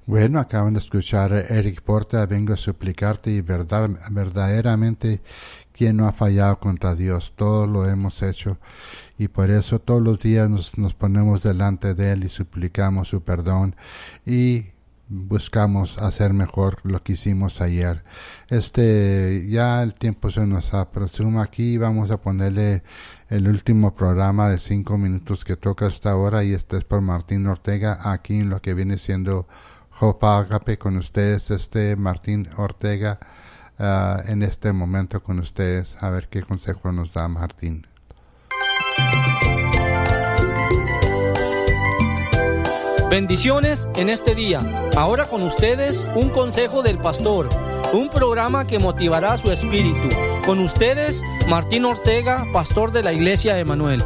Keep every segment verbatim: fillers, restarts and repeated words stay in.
Bueno, acaban de escuchar a Eric Porta, vengo a suplicarte y verdad, verdaderamente quien no ha fallado contra Dios, todos lo hemos hecho y por eso todos los días nos, nos ponemos delante de Él y suplicamos su perdón y buscamos hacer mejor lo que hicimos ayer. Este, ya el tiempo se nos aproxima aquí, vamos a ponerle el último programa de cinco minutos que toca hasta ahora y este es por Martín Ortega, aquí en lo que viene siendo Hope Agape con ustedes, este Martín Ortega uh, en este momento con ustedes, a ver qué consejo nos da Martín. Bendiciones en este día. Ahora con ustedes un consejo del pastor, un programa que motivará su espíritu. Con ustedes Martín Ortega, pastor de la Iglesia Emanuel.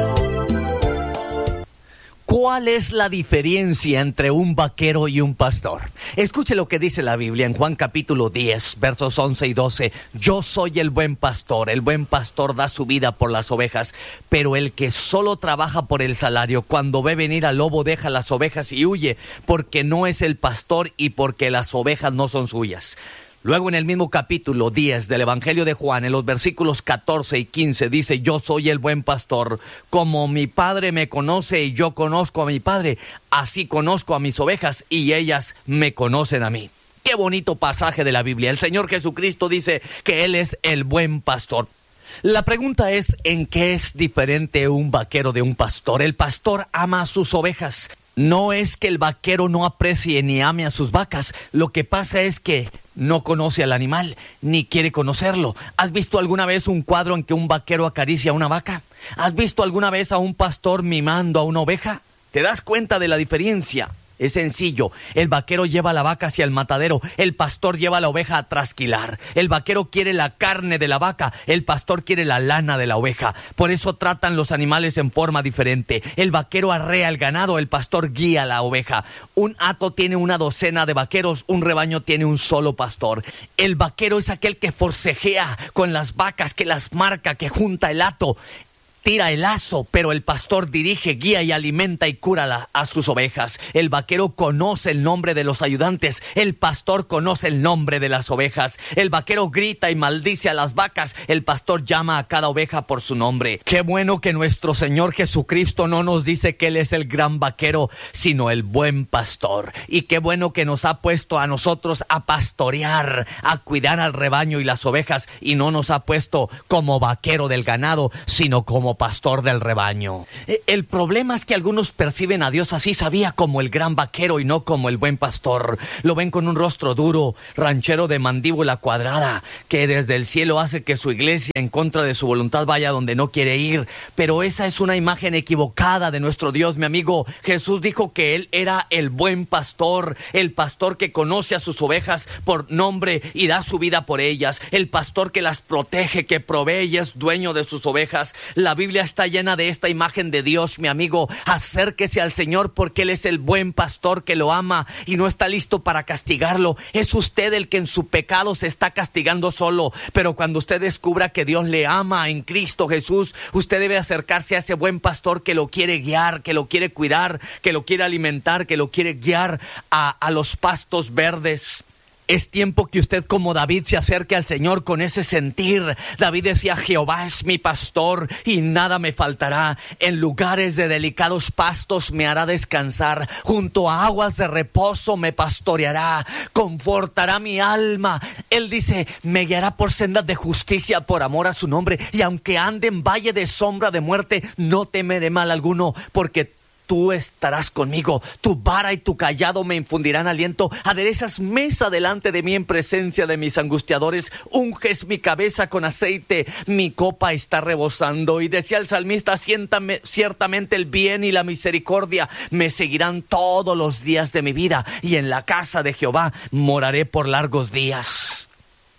¿Cuál es la diferencia entre un vaquero y un pastor? Escuche lo que dice la Biblia en Juan capítulo diez, versos once y doce. Yo soy el buen pastor, el buen pastor da su vida por las ovejas, pero el que solo trabaja por el salario, cuando ve venir al lobo deja las ovejas y huye, porque no es el pastor y porque las ovejas no son suyas. Luego en el mismo capítulo diez del Evangelio de Juan, en los versículos catorce y quince, dice: yo soy el buen pastor, como mi Padre me conoce y yo conozco a mi Padre, así conozco a mis ovejas y ellas me conocen a mí. Qué bonito pasaje de la Biblia. El Señor Jesucristo dice que Él es el buen pastor. La pregunta es, ¿en qué es diferente un vaquero de un pastor? El pastor ama a sus ovejas. No es que el vaquero no aprecie ni ame a sus vacas, lo que pasa es que no conoce al animal, ni quiere conocerlo. ¿Has visto alguna vez un cuadro en que un vaquero acaricia a una vaca? ¿Has visto alguna vez a un pastor mimando a una oveja? ¿Te das cuenta de la diferencia? Es sencillo, el vaquero lleva la vaca hacia el matadero, el pastor lleva la oveja a trasquilar. El vaquero quiere la carne de la vaca, el pastor quiere la lana de la oveja. Por eso tratan los animales en forma diferente. El vaquero arrea el ganado, el pastor guía la oveja. Un hato tiene una docena de vaqueros, un rebaño tiene un solo pastor. El vaquero es aquel que forcejea con las vacas, que las marca, que junta el hato. Tira el lazo, pero el pastor dirige, guía y alimenta y cura la, a sus ovejas. El vaquero conoce el nombre de los ayudantes, el pastor conoce el nombre de las ovejas. El vaquero grita y maldice a las vacas, el pastor llama a cada oveja por su nombre. Qué bueno que nuestro Señor Jesucristo no nos dice que Él es el gran vaquero, sino el buen pastor. Y qué bueno que nos ha puesto a nosotros a pastorear, a cuidar al rebaño y las ovejas, y no nos ha puesto como vaquero del ganado, sino como pastor del rebaño. El problema es que algunos perciben a Dios así, sabía, como el gran vaquero y no como el buen pastor. Lo ven con un rostro duro, ranchero de mandíbula cuadrada, que desde el cielo hace que su iglesia en contra de su voluntad vaya donde no quiere ir. Pero esa es una imagen equivocada de nuestro Dios, mi amigo. Jesús dijo que Él era el buen pastor, el pastor que conoce a sus ovejas por nombre y da su vida por ellas, el pastor que las protege, que provee y es dueño de sus ovejas. La La Biblia está llena de esta imagen de Dios, mi amigo. Acérquese al Señor porque Él es el buen pastor que lo ama y no está listo para castigarlo. Es usted el que en su pecado se está castigando solo. Pero cuando usted descubra que Dios le ama en Cristo Jesús, usted debe acercarse a ese buen pastor que lo quiere guiar, que lo quiere cuidar, que lo quiere alimentar, que lo quiere guiar a, a los pastos verdes. Es tiempo que usted, como David, se acerque al Señor con ese sentir. David decía: Jehová es mi pastor y nada me faltará. En lugares de delicados pastos me hará descansar. Junto a aguas de reposo me pastoreará. Confortará mi alma. Él dice: me guiará por sendas de justicia por amor a su nombre. Y aunque ande en valle de sombra de muerte, no temeré mal alguno, porque tú estarás conmigo, tu vara y tu cayado me infundirán aliento. Aderezas mesa delante de mí en presencia de mis angustiadores. Unges mi cabeza con aceite, mi copa está rebosando. Y decía el salmista: Siéntame, ciertamente el bien y la misericordia me seguirán todos los días de mi vida, y en la casa de Jehová moraré por largos días.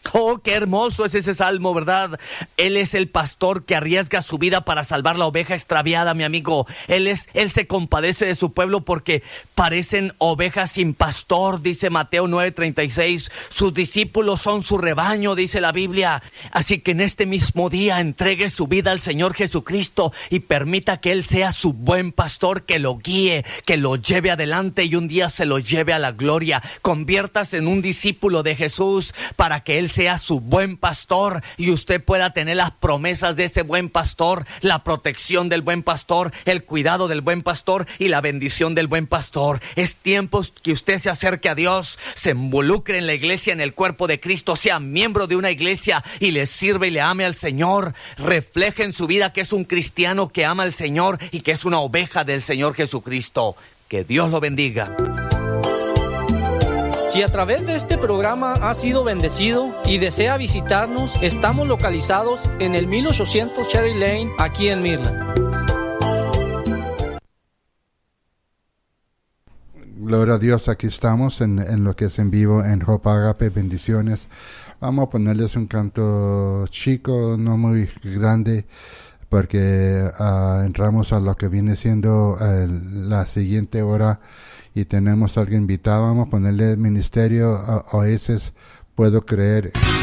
Oh, qué hermoso es ese salmo, ¿verdad? Él es el pastor que arriesga su vida para salvar la oveja extraviada, mi amigo. Él es, él se compadece de su pueblo porque parecen ovejas sin pastor, dice Mateo nueve treinta y seis. Sus discípulos son su rebaño, dice la Biblia. Así que en este mismo día entregue su vida al Señor Jesucristo y permita que Él sea su buen pastor, que lo guíe, que lo lleve adelante y un día se lo lleve a la gloria. Conviértase en un discípulo de Jesús para que Él sea su buen pastor y usted pueda tener las promesas de ese buen pastor, la protección del buen pastor, el cuidado del buen pastor y la bendición del buen pastor. Es tiempo que usted se acerque a Dios, se involucre en la iglesia, en el cuerpo de Cristo, sea miembro de una iglesia y le sirve y le ame al Señor. Refleje en su vida que es un cristiano que ama al Señor y que es una oveja del Señor Jesucristo. Que Dios lo bendiga. Si a través de este programa ha sido bendecido y desea visitarnos, estamos localizados en el mil ochocientos Cherry Lane, aquí en Midland. Gloria a Dios, aquí estamos en, en lo que es en vivo en Hope Agape. Bendiciones. Vamos a ponerles un canto chico, no muy grande, porque uh, entramos a lo que viene siendo uh, la siguiente hora. Y tenemos a alguien invitado. Vamos a ponerle ministerio a Oasis, puedo creer.